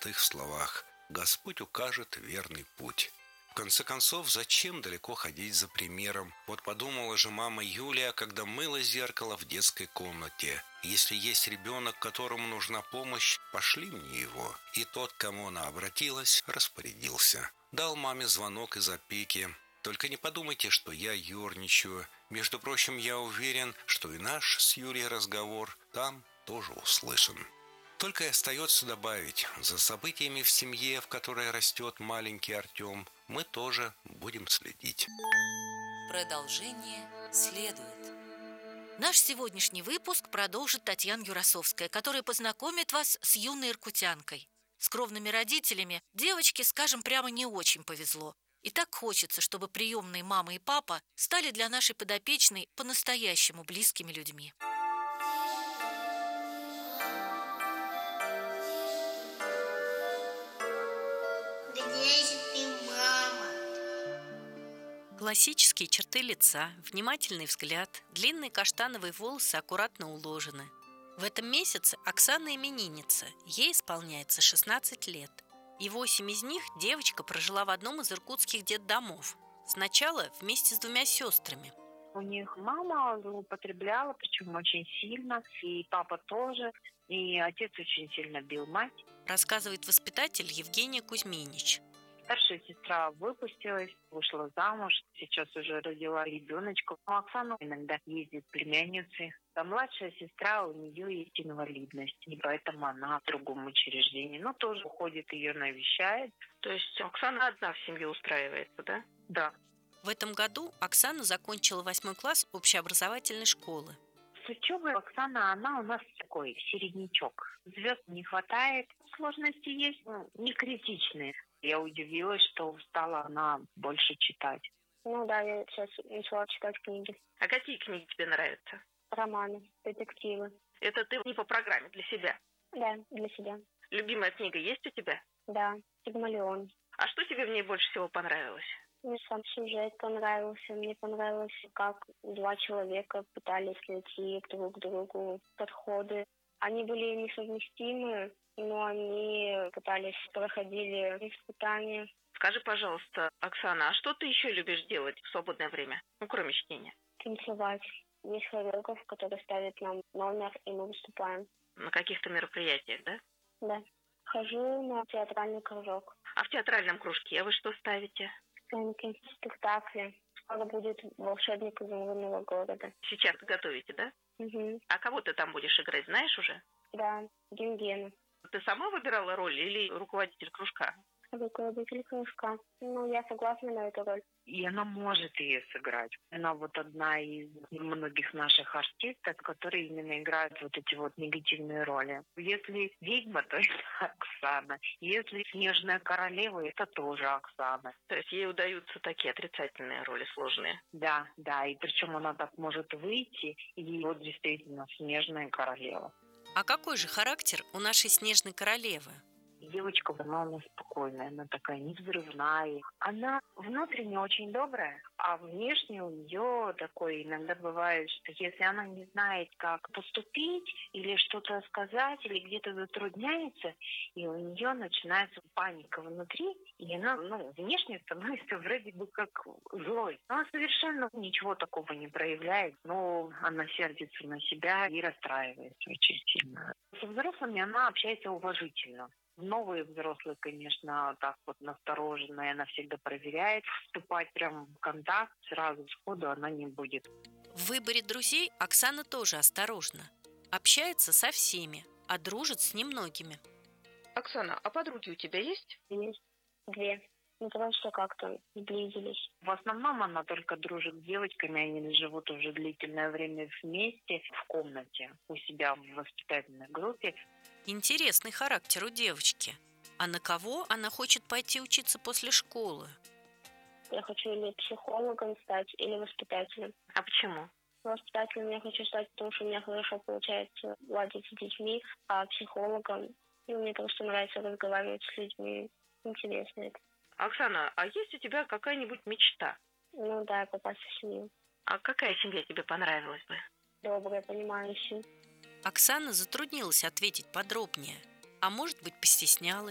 простых словах. Господь укажет верный путь. В конце концов, зачем далеко ходить за примером? Вот подумала же мама Юлия, когда мыла зеркало в детской комнате. Если есть ребенок, которому нужна помощь, пошли мне его. И тот, к кому она обратилась, распорядился. Дал маме звонок из опеки. Только не подумайте, что я ерничаю. Между прочим, я уверен, что и наш с Юлией разговор там тоже услышан. Только и остается добавить, за событиями в семье, в которой растет маленький Артем, мы тоже будем следить. Продолжение следует. Наш сегодняшний выпуск продолжит Татьяна Юрасовская, которая познакомит вас с юной иркутянкой. С кровными родителями девочке, скажем прямо, не очень повезло. И так хочется, чтобы приемные мама и папа стали для нашей подопечной по-настоящему близкими людьми. Где же ты, мама? Классические черты лица, внимательный взгляд, длинные каштановые волосы аккуратно уложены. В этом месяце Оксана именинница, ей исполняется 16 лет. И 8 из них девочка прожила в одном из иркутских детдомов. Сначала вместе с 2 сестрами. У них мама злоупотребляла, причем очень сильно, и папа тоже, и отец очень сильно бил мать. Рассказывает воспитатель Евгения Кузьминич. Старшая сестра выпустилась, вышла замуж, сейчас уже родила ребеночка. У Оксаны иногда ездит племянницы. А младшая сестра, у нее есть инвалидность, и поэтому она в другом учреждении. Но тоже уходит, ее навещает. То есть Оксана одна в семье устраивается, да? Да. В этом году Оксана закончила 8 класс общеобразовательной школы. С учебой Оксана, она у нас такой середнячок. Звезд не хватает, сложности есть, но не критичные. Я удивилась, что стала она больше читать. Ну да, я сейчас начала читать книги. А какие книги тебе нравятся? Романы, детективы. Это ты не по программе, для себя? Да, для себя. Любимая книга есть у тебя? Да, «Пигмалион». А что тебе в ней больше всего понравилось? Мне сам сюжет понравился. Мне понравилось, как 2 человека пытались найти друг к другу подходы. Они были несовместимы, но они проходили испытания. Скажи, пожалуйста, Оксана, а что ты еще любишь делать в свободное время, кроме чтения? Танцевать. Есть хореограф, который ставит нам номер, и мы выступаем. На каких-то мероприятиях, да? Да. Хожу на театральный кружок. А в театральном кружке вы что ставите? Сценки, спектакли. Скоро будет «Волшебник изумрудного города». Сейчас готовите, да? Угу. А кого ты там будешь играть, знаешь уже? Да, Генгена. Ты сама выбирала роль или руководитель кружка? Руководитель кружка. Ну, я согласна на эту роль. И она может ее сыграть. Она вот одна из многих наших артисток, которые именно играют вот эти вот негативные роли. Если ведьма, то это Оксана. Если снежная королева, это тоже Оксана. То есть ей удаются такие отрицательные роли, сложные. Да, да. И причем она так может выйти, и вот действительно снежная королева. А какой же характер у нашей снежной королевы? Девочка, она у нас спокойная, она такая невзрывная. Она внутренне очень добрая, а внешне у нее такое иногда бывает, что если она не знает, как поступить или что-то сказать, или где-то затрудняется, и у нее начинается паника внутри, и она внешне становится вроде бы как злой. Но она совершенно ничего такого не проявляет, но она сердится на себя и расстраивается очень сильно. Со взрослыми она общается уважительно. Новые взрослые, конечно, так вот настороженные, она всегда проверяет. Вступать прям в контакт сразу сходу она не будет. В выборе друзей Оксана тоже осторожна. Общается со всеми, а дружит с немногими. Оксана, а подруги у тебя есть? Есть 2. Ну, потому что как-то сблизились. В основном она только дружит с девочками, они живут уже длительное время вместе в комнате у себя в воспитательной группе. Интересный характер у девочки. А на кого она хочет пойти учиться после школы? Я хочу или психологом стать, или воспитателем. А почему? Воспитателем я хочу стать, потому что у меня хорошо получается ладить с детьми, а психологом, мне просто нравится разговаривать с людьми. Интересно это. Оксана, а есть у тебя какая-нибудь мечта? Ну да, попасть в семью. А какая семья тебе понравилась бы? Добрая, понимающая. Оксана затруднилась ответить подробнее, а может быть, постеснялась.